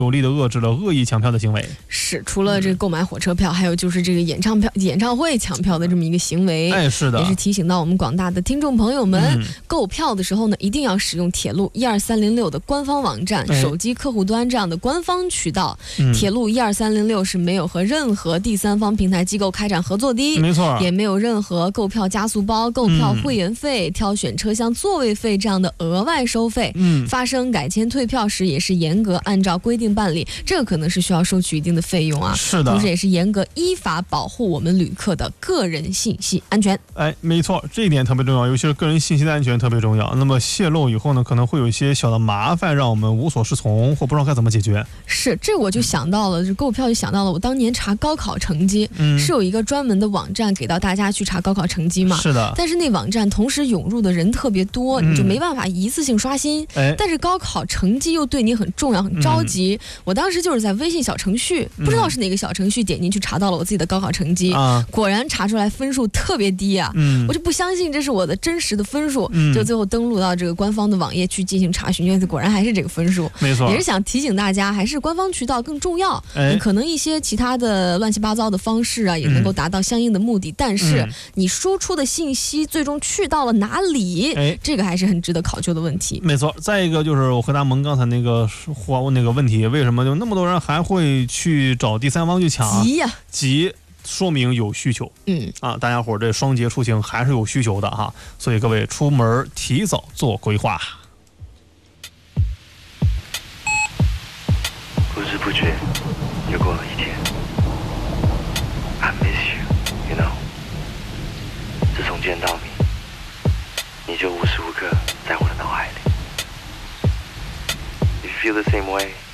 有力的遏制了恶意抢票的行为。 是，除了这个购买火车票，还有就是这个演唱会抢票的这么一个行为。 哎，是的， 也是提醒到我们广大的听众朋友们，购票的时候呢，一定要使用铁路12306的官方网站、手机客户端这样的官方渠道。铁路12306是没有和任何第三方平台机构开展合作的， 没错， 也没有任何购票加速包、购票会员费、挑选车厢座位费这样的额外收费。发生改签退票时，也是严格按照规定办理，这个可能是需要收取一定的费用啊。 是的， 同时也是严格依法保护我们旅客的个人信息安全。 哎，没错，这一点特别重要，尤其是个人信息的安全特别重要。那么泄露以后呢，可能会有一些小的麻烦，让我们无所适从，或不知道该怎么解决。 是，这我就想到了，这购票就想到了我当年查高考成绩，是有一个专门的网站给到大家去查高考成绩嘛？ 是的。 但是那网站同时涌入的人特别多，你就没办法一次性刷新。但是高考成绩又对你很重要，很着急。我当时就是在微信小程序，不知道是哪个小程序，点进去查到了我自己的高考成绩，果然查出来分数特别低啊！我就不相信这是我的真实的分数，就最后登录到这个官方的网页去进行查询，因为果然还是这个分数。 没错， 也是想提醒大家，还是官方渠道更重要。可能一些其他的乱七八糟的方式啊，也能够达到相应的目的，但是你输出的信息最终去到了哪里，这个还是很值得考究的问题。 没错，再一个就是我回答蒙刚才那个问题，为什么就那么多人还会去找第三方去抢？ 急呀， 急。说明有需求，大家伙这双节出行还是有需求的哈，所以各位出门提早做规划。 不知不觉又过了一天 ，I miss you, you know。自从见到你就无时无刻在我的脑海里。If you feel the same way。